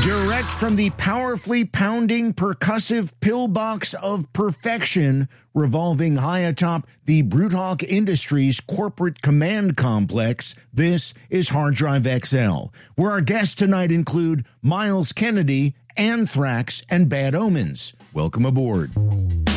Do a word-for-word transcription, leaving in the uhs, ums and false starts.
Direct from the powerfully pounding percussive pillbox of perfection revolving high atop the Bruthawk Industries corporate command complex, this is Hard Drive X L, where our guests tonight include Myles Kennedy, Anthrax, and Bad Omens. Welcome aboard.